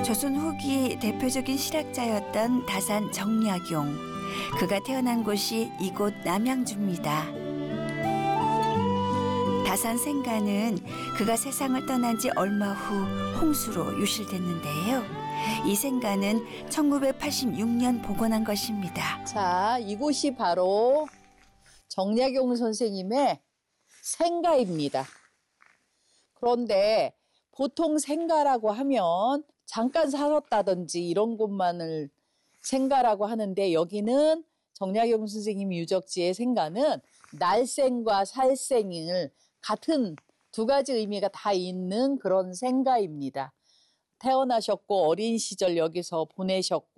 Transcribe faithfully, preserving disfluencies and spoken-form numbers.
조선 후기 대표적인 실학자였던 다산 정약용. 그가 태어난 곳이 이곳 남양주입니다. 다산 생가는 그가 세상을 떠난 지 얼마 후 홍수로 유실됐는데요. 이 생가는 천구백팔십육 년 복원한 것입니다. 자, 이곳이 바로 정약용 선생님의 생가입니다. 그런데 보통 생가라고 하면 잠깐 살았다든지 이런 곳만을 생가라고 하는데, 여기는 정약용 선생님 유적지의 생가는 날생과 살생을 같은 두 가지 의미가 다 있는 그런 생가입니다. 태어나셨고 어린 시절 여기서 보내셨고